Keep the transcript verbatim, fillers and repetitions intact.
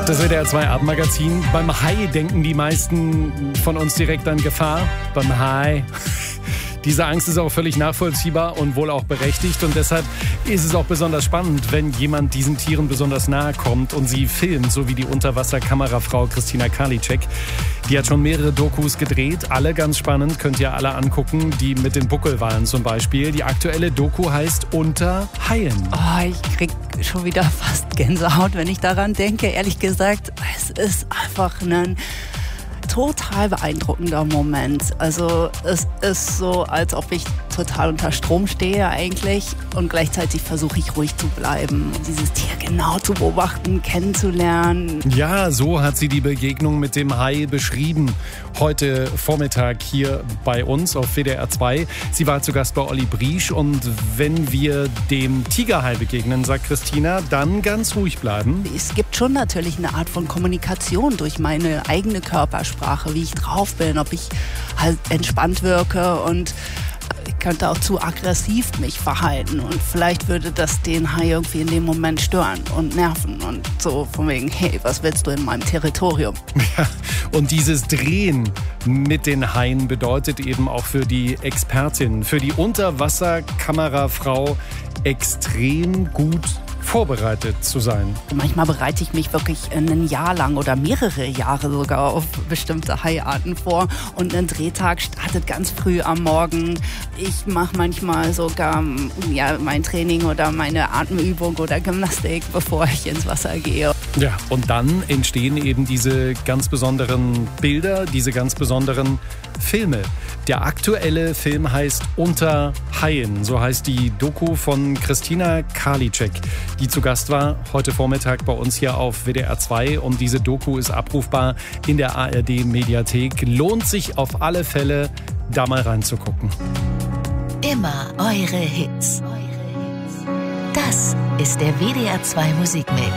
Das W D R zwei Abendmagazin. Beim Hai denken die meisten von uns direkt an Gefahr. Beim Hai. Diese Angst ist auch völlig nachvollziehbar und wohl auch berechtigt. Und deshalb ist es auch besonders spannend, wenn jemand diesen Tieren besonders nahe kommt und sie filmt, so wie die Unterwasserkamerafrau Christina Karliczek. Die hat schon mehrere Dokus gedreht, alle ganz spannend, könnt ihr alle angucken. Die mit den Buckelwalen zum Beispiel. Die aktuelle Doku heißt Unter Haien. Oh, ich krieg schon wieder fast Gänsehaut, wenn ich daran denke. Ehrlich gesagt, es ist einfach ein total beeindruckender Moment. Also es ist so, als ob ich total unter Strom stehe eigentlich und gleichzeitig versuche ich ruhig zu bleiben, dieses Tier genau zu beobachten, kennenzulernen. Ja, so hat sie die Begegnung mit dem Hai beschrieben. Heute Vormittag hier bei uns auf W D R zwei. Sie war zu Gast bei Olli Briesch und wenn wir dem Tigerhai begegnen, sagt Christina, dann ganz ruhig bleiben. Es gibt schon natürlich eine Art von Kommunikation durch meine eigene Körpersprache, wie ich drauf bin, ob ich halt entspannt wirke und ich könnte auch zu aggressiv mich verhalten und vielleicht würde das den Hai irgendwie in dem Moment stören und nerven und so von wegen, hey, was willst du in meinem Territorium? Ja, und dieses Drehen mit den Haien bedeutet eben auch für die Expertin, für die Unterwasserkamerafrau extrem gut vorbereitet zu sein. Manchmal bereite ich mich wirklich ein Jahr lang oder mehrere Jahre sogar auf bestimmte Haiarten vor und ein Drehtag startet ganz früh am Morgen. Ich mache manchmal sogar ja, mein Training oder meine Atemübung oder Gymnastik, bevor ich ins Wasser gehe. Ja, und dann entstehen eben diese ganz besonderen Bilder, diese ganz besonderen Filme. Der aktuelle Film heißt Unter Haien, so heißt die Doku von Christina Karliczek, die zu Gast war heute Vormittag bei uns hier auf W D R zwei. Und diese Doku ist abrufbar in der A R D-Mediathek. Lohnt sich auf alle Fälle, da mal reinzugucken. Immer eure Hits. Das ist der W D R zwei Musikmix.